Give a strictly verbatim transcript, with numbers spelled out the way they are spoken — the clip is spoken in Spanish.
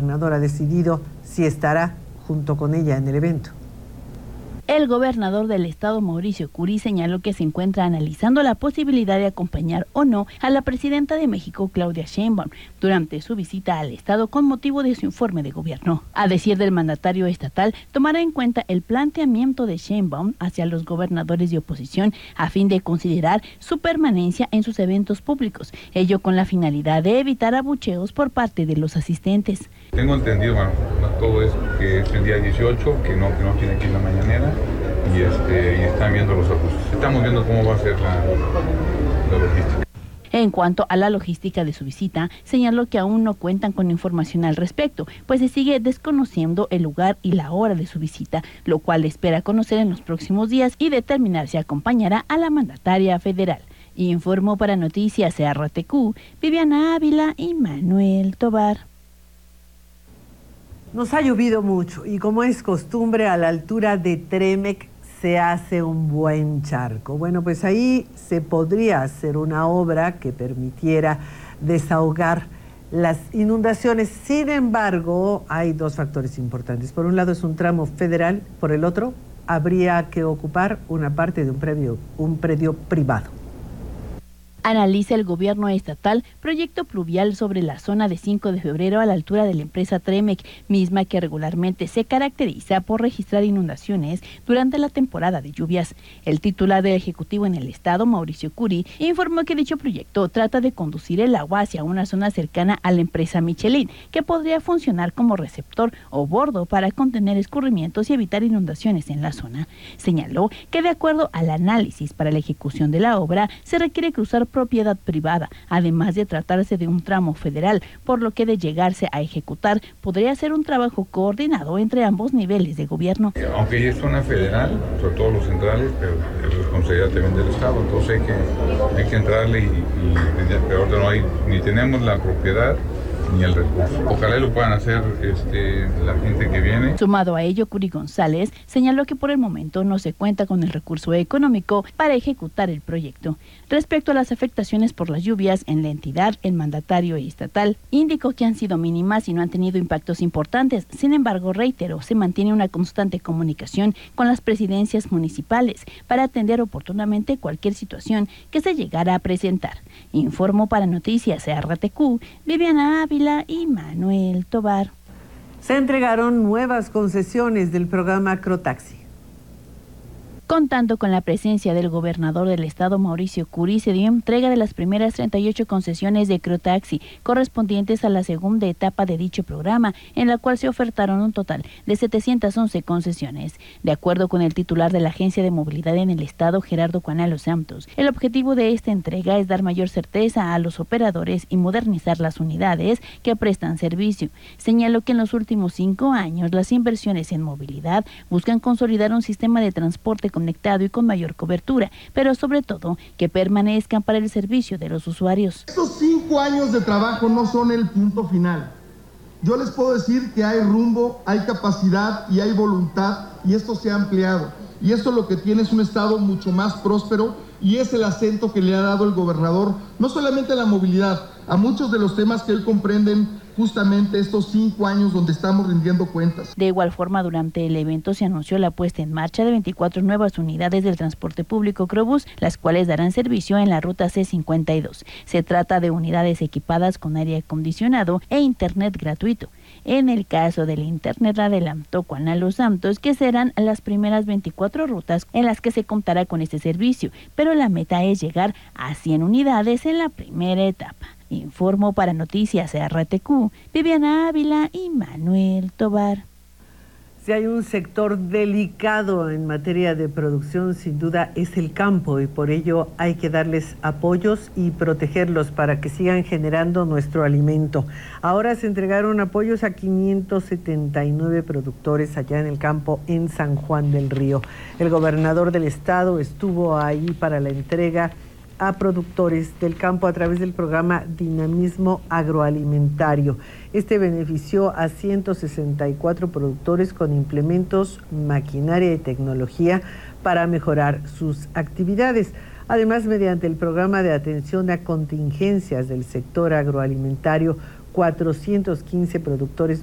gobernador ha decidido si estará junto con ella en el evento. El gobernador del estado, Mauricio Curi, señaló que se encuentra analizando la posibilidad de acompañar o no a la presidenta de México, Claudia Sheinbaum, durante su visita al estado con motivo de su informe de gobierno. A decir del mandatario estatal, tomará en cuenta el planteamiento de Sheinbaum hacia los gobernadores de oposición a fin de considerar su permanencia en sus eventos públicos, ello con la finalidad de evitar abucheos por parte de los asistentes. Tengo entendido, bueno, todo es que es el día dieciocho, que no, que no tiene que ir la mañanera, y, este, y están viendo los ajustes. Estamos viendo cómo va a ser la, la logística. En cuanto a la logística de su visita, señaló que aún no cuentan con información al respecto, pues se sigue desconociendo el lugar y la hora de su visita, lo cual espera conocer en los próximos días y determinar si acompañará a la mandataria federal. Informó para Noticias R T Q, Viviana Ávila y Manuel Tobar. Nos ha llovido mucho y, como es costumbre, a la altura de Trémec se hace un buen charco. Bueno, pues ahí se podría hacer una obra que permitiera desahogar las inundaciones. Sin embargo, hay dos factores importantes. Por un lado es un tramo federal, por el otro habría que ocupar una parte de un predio, un predio privado. Analiza el gobierno estatal proyecto pluvial sobre la zona de cinco de febrero a la altura de la empresa Trémec, misma que regularmente se caracteriza por registrar inundaciones durante la temporada de lluvias. El titular del Ejecutivo en el estado, Mauricio Curi, informó que dicho proyecto trata de conducir el agua hacia una zona cercana a la empresa Michelin, que podría funcionar como receptor o bordo para contener escurrimientos y evitar inundaciones en la zona. Señaló que de acuerdo al análisis para la ejecución de la obra, se requiere cruzar propiedad privada, además de tratarse de un tramo federal, por lo que de llegarse a ejecutar podría ser un trabajo coordinado entre ambos niveles de gobierno. Aunque ya es zona federal, sobre todo los centrales, pero es responsabilidad también del Estado, entonces hay que, hay que entrarle y, y pero no hay, ni tenemos la propiedad ni el recurso. Ojalá lo puedan hacer este, la gente que viene. Sumado a ello, Curi González señaló que por el momento no se cuenta con el recurso económico para ejecutar el proyecto. Respecto a las afectaciones por las lluvias en la entidad, el mandatario estatal indicó que han sido mínimas y no han tenido impactos importantes. Sin embargo, reiteró, se mantiene una constante comunicación con las presidencias municipales para atender oportunamente cualquier situación que se llegara a presentar. Informó para Noticias R T Q, Viviana Ávila y Manuel Tobar. Se entregaron nuevas concesiones del programa Crotaxi. Contando con la presencia del gobernador del estado, Mauricio Curi, se dio entrega de las primeras treinta y ocho concesiones de Crotaxi, correspondientes a la segunda etapa de dicho programa, en la cual se ofertaron un total de setecientas once concesiones. De acuerdo con el titular de la Agencia de Movilidad en el estado, Gerardo Cuanalo Santos, el objetivo de esta entrega es dar mayor certeza a los operadores y modernizar las unidades que prestan servicio. Señaló que en los últimos cinco años las inversiones en movilidad buscan consolidar un sistema de transporte conectado y con mayor cobertura, pero sobre todo que permanezcan para el servicio de los usuarios. Estos cinco años de trabajo no son el punto final. Yo les puedo decir que hay rumbo, hay capacidad y hay voluntad, y esto se ha ampliado. Y esto lo que tiene es un estado mucho más próspero, y es el acento que le ha dado el gobernador, no solamente a la movilidad, a muchos de los temas que él comprenden justamente estos cinco años donde estamos rindiendo cuentas. De igual forma, durante el evento se anunció la puesta en marcha de veinticuatro nuevas unidades del transporte público Crobús, las cuales darán servicio en la ruta C cincuenta y dos. Se trata de unidades equipadas con aire acondicionado e internet gratuito. En el caso del internet, adelantó Cuanalo Santos que serán las primeras veinticuatro rutas en las que se contará con este servicio, pero la meta es llegar a cien unidades en la primera etapa. Informó para Noticias R T Q, Viviana Ávila y Manuel Tobar. Si hay un sector delicado en materia de producción, sin duda es el campo, y por ello hay que darles apoyos y protegerlos para que sigan generando nuestro alimento. Ahora se entregaron apoyos a quinientos setenta y nueve productores allá en el campo en San Juan del Río. El gobernador del estado estuvo ahí para la entrega a productores del campo a través del programa Dinamismo Agroalimentario. Este benefició a ciento sesenta y cuatro productores con implementos, maquinaria y tecnología para mejorar sus actividades. Además, mediante el programa de atención a contingencias del sector agroalimentario, cuatrocientos quince productores